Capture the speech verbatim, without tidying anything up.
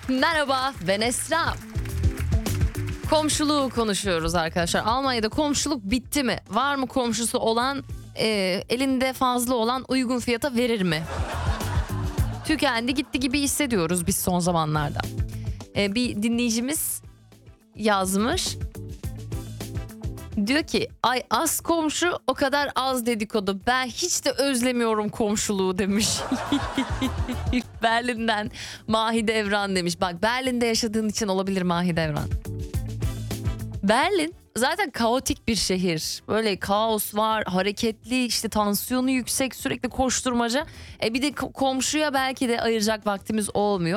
Merhaba, ben Esra. Komşuluğu konuşuyoruz arkadaşlar. Almanya'da komşuluk bitti mi? Var mı komşusu olan, e, elinde fazla olan uygun fiyata verir mi? Tükendi gitti gibi hissediyoruz biz son zamanlarda. E, bir dinleyicimiz yazmış. Diyor ki ay az komşu o kadar az dedikodu. Ben hiç de özlemiyorum komşuluğu demiş. Berlin'den Mahide Evran demiş. Bak Berlin'de yaşadığın için olabilir Mahide Evran. Berlin zaten kaotik bir şehir. Böyle kaos var, hareketli, işte tansiyonu yüksek, sürekli koşturmaca. E bir de komşuya belki de ayıracak vaktimiz olmuyor.